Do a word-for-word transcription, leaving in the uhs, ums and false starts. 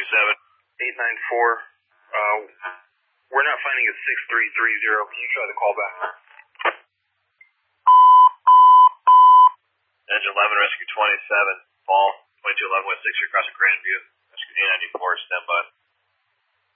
twenty-seven. eight nine four. Uh, we're not finding a six three three zero. Can you try the call back? Engine eleven, rescue twenty-seven. Fall, twenty-two eleven West six, you're crossing Grandview. Rescue A ninety-four, stand by.